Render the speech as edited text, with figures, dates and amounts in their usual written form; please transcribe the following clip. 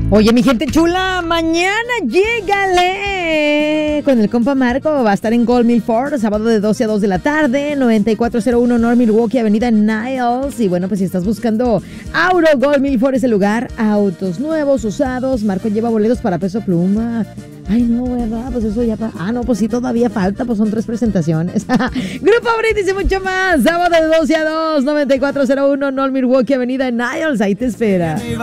Oye, mi gente chula, mañana llégale con el compa Marco. Va a estar en Gold Milford, sábado de 12 a 2 de la tarde, 9401 North Milwaukee, Avenida Niles. Y bueno, pues si estás buscando Auro, Gold Milford es el lugar. Autos nuevos, usados. Marco lleva boletos para Peso Pluma. Ay, no, ¿verdad? Pues eso ya... no, pues sí, todavía falta, pues son 3 presentaciones. Grupo Brindis y mucho más. Sábado de 12 a 2, 9401 North Milwaukee, Avenida Niles. Ahí te espera.